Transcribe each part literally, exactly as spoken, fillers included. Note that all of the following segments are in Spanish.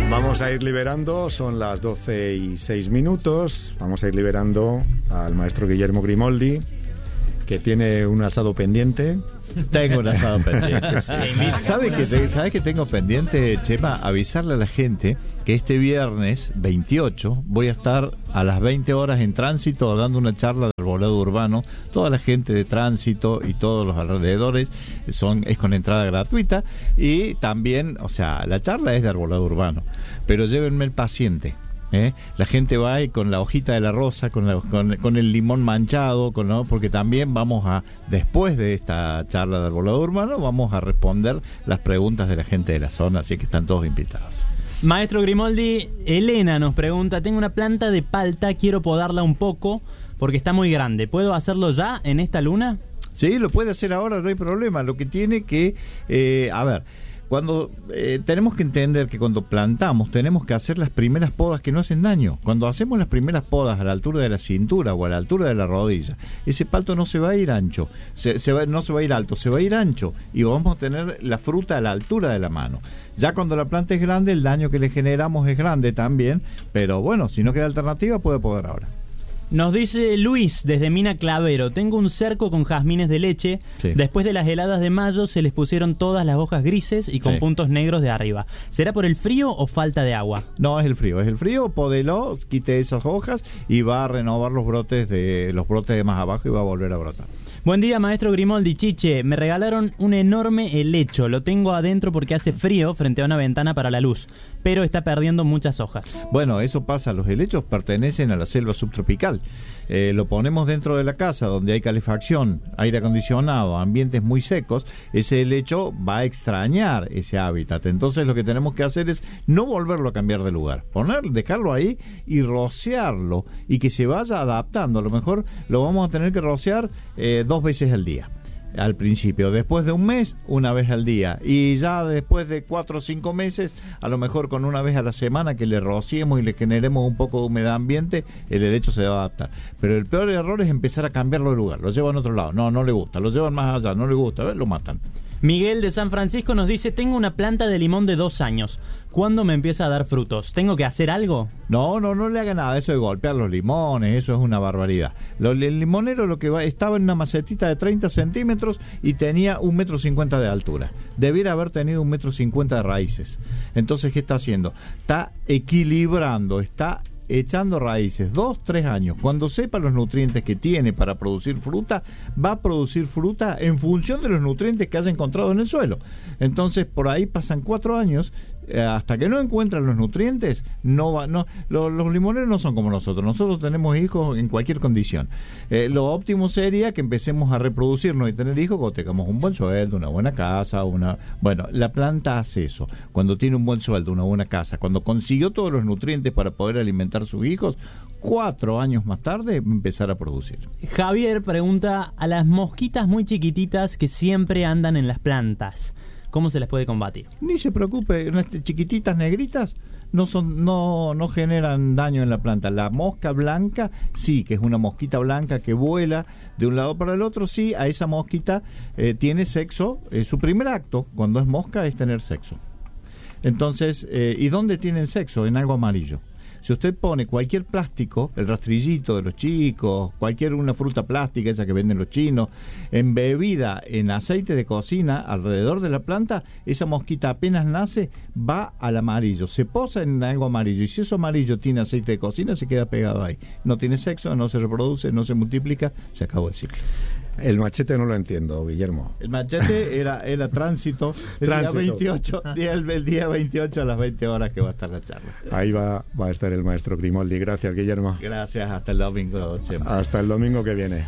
Vamos a ir liberando, son las doce y seis minutos, vamos a ir liberando al maestro Guillermo Grimoldi, que tiene un asado pendiente. Tengo un asado pendiente. Sí. ¿Sabes que, te, ¿Sabes que tengo pendiente, Chema? Avisarle a la gente que este viernes veintiocho voy a estar a las veinte horas en tránsito dando una charla de arbolado urbano. Toda la gente de tránsito y todos los alrededores son es con entrada gratuita. Y también, o sea, la charla es de arbolado urbano, pero llévenme el paciente. ¿Eh? La gente va ahí con la hojita de la rosa, con, la, con, con el limón manchado, con, ¿no? Porque también vamos a, después de esta charla de arbolado urbano, vamos a responder las preguntas de la gente de la zona, así que están todos invitados. Maestro Grimoldi, Elena nos pregunta, tengo una planta de palta, quiero podarla un poco porque está muy grande, ¿puedo hacerlo ya en esta luna? Sí, lo puede hacer ahora, no hay problema, lo que tiene que, eh, a ver... Cuando eh, tenemos que entender que cuando plantamos tenemos que hacer las primeras podas que no hacen daño. Cuando hacemos las primeras podas a la altura de la cintura o a la altura de la rodilla, ese palto no se va a ir ancho, se, se va, no se va a ir alto, se va a ir ancho y vamos a tener la fruta a la altura de la mano. Ya cuando la planta es grande, el daño que le generamos es grande también, pero bueno, si no queda alternativa puede podar ahora. Nos dice Luis desde Mina Clavero, tengo un cerco con jazmines de leche, sí. Después de las heladas de mayo se les pusieron todas las hojas grises y con sí. puntos negros de arriba. ¿Será por el frío o falta de agua? No, es el frío, es el frío, podelo, quite esas hojas y va a renovar los brotes de los brotes de más abajo y va a volver a brotar. Buen día, maestro Grimoldi. Chiche, me regalaron un enorme helecho. Lo tengo adentro porque hace frío frente a una ventana para la luz, pero está perdiendo muchas hojas. Bueno, eso pasa. Los helechos pertenecen a la selva subtropical. Eh, lo ponemos dentro de la casa donde hay calefacción, aire acondicionado, ambientes muy secos. Ese helecho va a extrañar ese hábitat. Entonces lo que tenemos que hacer es no volverlo a cambiar de lugar. Poner, dejarlo ahí y rociarlo y que se vaya adaptando. A lo mejor lo vamos a tener que rociar eh, dos veces al día. Al principio, después de un mes, una vez al día, y ya después de cuatro o cinco meses, a lo mejor con una vez a la semana que le rociemos y le generemos un poco de humedad ambiente, el helecho se va a adaptar. Pero el peor error es empezar a cambiarlo de lugar, lo llevan a otro lado, no, no le gusta, lo llevan más allá, no le gusta, ¿ves? Lo matan. Miguel de San Francisco nos dice, tengo una planta de limón de dos años. ¿Cuándo me empieza a dar frutos? ¿Tengo que hacer algo? No, no, no le haga nada. Eso de golpear los limones, eso es una barbaridad. Lo, el limonero lo que va, estaba en una macetita de treinta centímetros y tenía un metro cincuenta de altura. Debiera haber tenido un metro cincuenta de raíces. Entonces, ¿qué está haciendo? Está equilibrando, está echando raíces, dos, tres años. Cuando sepa los nutrientes que tiene para producir fruta, va a producir fruta en función de los nutrientes que haya encontrado en el suelo. Entonces, por ahí pasan cuatro años, eh, hasta que no encuentran los nutrientes, no va, no, lo, los limoneros no son como nosotros. Nosotros tenemos hijos en cualquier condición. Eh, lo óptimo sería que empecemos a reproducirnos y tener hijos cuando tengamos un buen sueldo, una buena casa, una... Bueno, la planta hace eso. Cuando tiene un buen sueldo, una buena casa, cuando consiguió todos los nutrientes para poder alimentar a sus hijos, cuatro años más tarde empezar a producir. Javier pregunta, a las mosquitas muy chiquititas que siempre andan en las plantas, ¿cómo se les puede combatir? Ni se preocupe, estas chiquititas negritas no son, no, no generan daño en la planta. La mosca blanca sí, que es una mosquita blanca que vuela de un lado para el otro, sí, a esa mosquita eh, tiene sexo, eh, su primer acto cuando es mosca es tener sexo. Entonces, eh, ¿y dónde tienen sexo? En algo amarillo. Si usted pone cualquier plástico, el rastrillito de los chicos, cualquier una fruta plástica, esa que venden los chinos, embebida en aceite de cocina alrededor de la planta, esa mosquita apenas nace, va al amarillo, se posa en algo amarillo, y si eso amarillo tiene aceite de cocina, se queda pegado ahí. No tiene sexo, no se reproduce, no se multiplica, se acabó el ciclo. El machete no lo entiendo, Guillermo. El machete era, era tránsito, el, tránsito. Día veintiocho, día, el, el día veintiocho a las veinte horas que va a estar la charla. Ahí va, va a estar el maestro Grimoldi. Gracias, Guillermo. Gracias, hasta el domingo, Chema. Hasta el domingo que viene.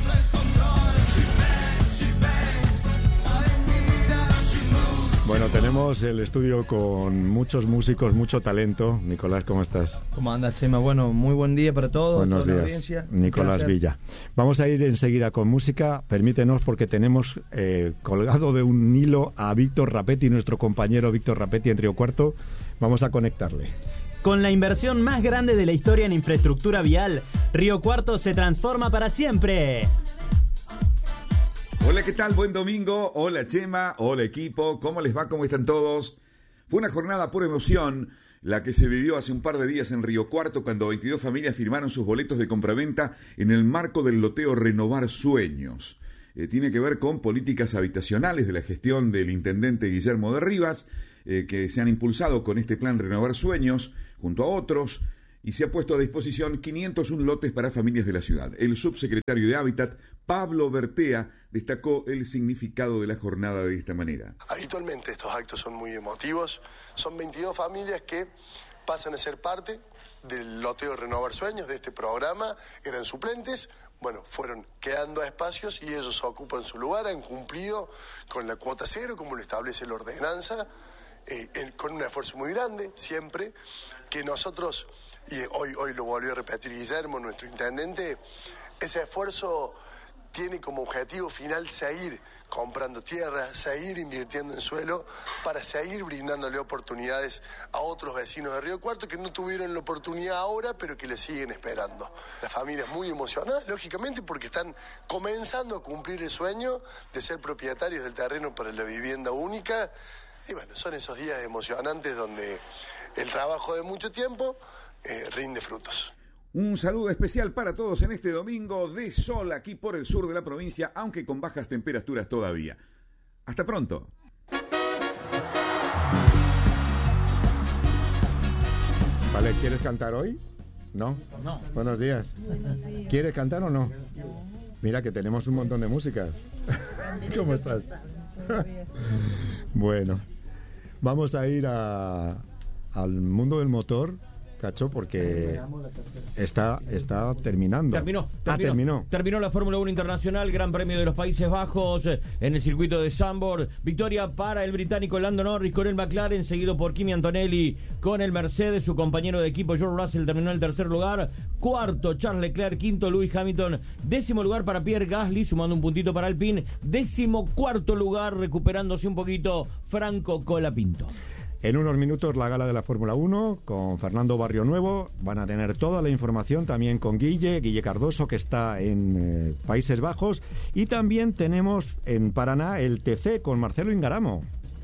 Bueno, tenemos el estudio con muchos músicos, mucho talento. Nicolás, ¿cómo estás? ¿Cómo andas, Chema? Bueno, muy buen día para todos. Buenos toda días, la audiencia. Nicolás Gracias. Villa. Vamos a ir enseguida con música. Permítenos, porque tenemos eh, colgado de un hilo a Víctor Rapetti, nuestro compañero Víctor Rapetti en Río Cuarto. Vamos a conectarle. Con la inversión más grande de la historia en infraestructura vial, Río Cuarto se transforma para siempre. Hola, ¿qué tal? Buen domingo. Hola, Chema. Hola, equipo. ¿Cómo les va? ¿Cómo están todos? Fue una jornada pura emoción la que se vivió hace un par de días en Río Cuarto cuando veintidós familias firmaron sus boletos de compraventa en el marco del loteo Renovar Sueños. Eh, tiene que ver con políticas habitacionales de la gestión del intendente Guillermo de Rivas, eh, que se han impulsado con este plan Renovar Sueños junto a otros, y se ha puesto a disposición quinientos uno lotes para familias de la ciudad. El subsecretario de Hábitat, Pablo Bertea, destacó el significado de la jornada de esta manera. Habitualmente estos actos son muy emotivos. Son veintidós familias que pasan a ser parte del loteo Renovar Sueños, de este programa. Eran suplentes, bueno, fueron quedando a espacios y ellos ocupan su lugar, han cumplido con la cuota cero, como lo establece la ordenanza, eh, en, con un esfuerzo muy grande, siempre, que nosotros... Y hoy, hoy lo volvió a repetir Guillermo, nuestro intendente, ese esfuerzo tiene como objetivo final seguir comprando tierra, seguir invirtiendo en suelo, para seguir brindándole oportunidades a otros vecinos de Río Cuarto que no tuvieron la oportunidad ahora, pero que le siguen esperando. Las familias muy emocionadas, lógicamente, porque están comenzando a cumplir el sueño de ser propietarios del terreno para la vivienda única. Y bueno, son esos días emocionantes donde el trabajo de mucho tiempo Eh, rinde frutos. Un saludo especial para todos en este domingo de sol aquí por el sur de la provincia, aunque con bajas temperaturas todavía. Hasta pronto. Vale, ¿quieres cantar hoy? ¿No? No. Buenos días. ¿Quieres cantar o no? Mira que tenemos un montón de música. ¿Cómo estás? Bueno, vamos a ir a, al mundo del motor, Cacho, porque está, está terminando. Terminó, terminó. Ah, terminó. Terminó la Fórmula uno Internacional, Gran Premio de los Países Bajos, eh, en el circuito de Zandvoort. Victoria para el británico Lando Norris con el McLaren, seguido por Kimi Antonelli con el Mercedes. Su compañero de equipo George Russell terminó en el tercer lugar. Cuarto, Charles Leclerc. Quinto, Lewis Hamilton. Décimo lugar para Pierre Gasly, sumando un puntito para Alpine. Décimo cuarto lugar, recuperándose un poquito, Franco Colapinto. En unos minutos la gala de la Fórmula uno con Fernando Barrio Nuevo. Van a tener toda la información también con Guille, Guille Cardoso, que está en eh, Países Bajos. Y también tenemos en Paraná el T C con Marcelo Ingaramo.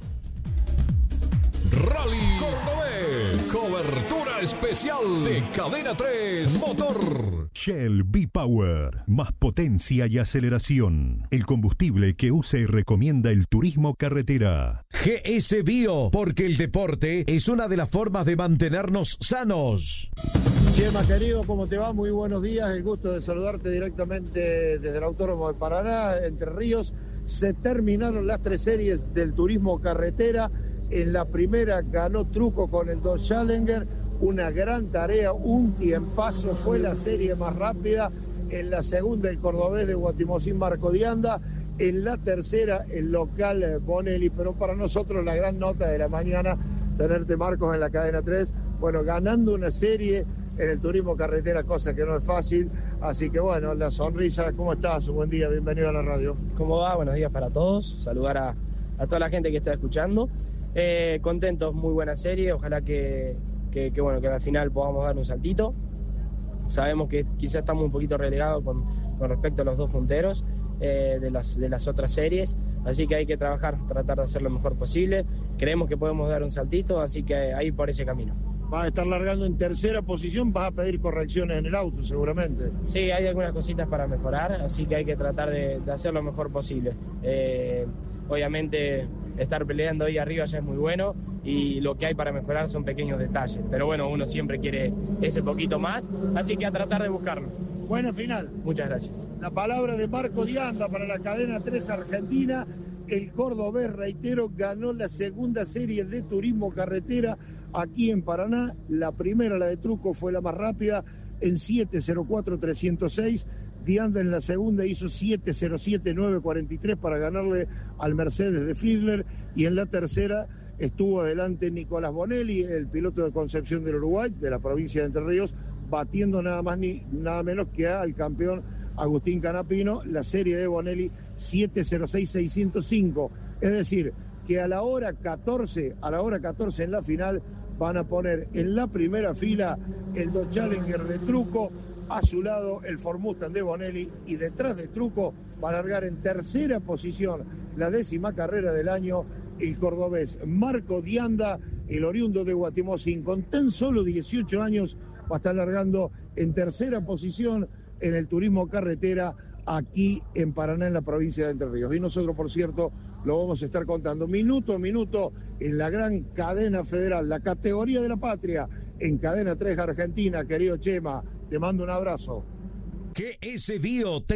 Rally Cordobés, cobertura especial de Cadena tres Motor. Shell V-Power, más potencia y aceleración. El combustible que usa y recomienda el turismo carretera. G S Bio, porque el deporte es una de las formas de mantenernos sanos. Chema querido, ¿cómo te va? Muy buenos días, el gusto de saludarte directamente desde el Autódromo de Paraná, Entre Ríos. Se terminaron las tres series del turismo carretera. En la primera ganó Truco con el Dodge Challenger, una gran tarea, un tiempazo, fue la serie más rápida. En la segunda el cordobés de Guatimozín, Marco Dianda. En la tercera el local Bonelli. Pero para nosotros la gran nota de la mañana, tenerte, Marcos, en la cadena tres, bueno, ganando una serie en el turismo carretera, cosa que no es fácil. Así que bueno, la sonrisa. ¿Cómo estás? Buen día, bienvenido a la radio. ¿Cómo va? Buenos días para todos. Saludar a, a toda la gente que está escuchando. Eh, contentos, muy buena serie, ojalá que, que, que, bueno, que al final podamos dar un saltito. Sabemos que quizás estamos un poquito relegados con, con respecto a los dos punteros eh, de, las, de las otras series, así que hay que trabajar, tratar de hacer lo mejor posible. Creemos que podemos dar un saltito, así que ahí por ese camino. Vas a estar largando en tercera posición, vas a pedir correcciones en el auto seguramente. Sí, hay algunas cositas para mejorar, así que hay que tratar de, de hacer lo mejor posible. Eh, obviamente estar peleando ahí arriba ya es muy bueno y lo que hay para mejorar son pequeños detalles, pero bueno, uno siempre quiere ese poquito más, así que a tratar de buscarlo. Buena final. Muchas gracias. La palabra de Marco Dianda para la cadena tres Argentina. El cordobés, reitero, ganó la segunda serie de turismo carretera aquí en Paraná. La primera, la de Truco, fue la más rápida en siete cero cuatro trescientos seis. Dianda en la segunda hizo siete cero siete nueve cuarenta y tres para ganarle al Mercedes de Fiedler. Y en la tercera estuvo adelante Nicolás Bonelli, el piloto de Concepción del Uruguay, de la provincia de Entre Ríos, batiendo nada más ni nada menos que al campeón Agustín Canapino. La serie de Bonelli siete cero seis seiscientos cinco. Es decir, que a la hora catorce, a la hora catorce en la final van a poner en la primera fila el Dodge Challenger de Truco, a su lado el Ford Mustang de Bonelli, y detrás de Truco va a largar en tercera posición la décima carrera del año el cordobés Marco Dianda, el oriundo de Guatemala, con tan solo dieciocho años, va a estar largando en tercera posición en el turismo carretera aquí en Paraná, en la provincia de Entre Ríos. Y nosotros, por cierto, lo vamos a estar contando minuto a minuto en la gran cadena federal, la categoría de la patria, en Cadena tres Argentina. Querido Chema, te mando un abrazo. Que ese Bio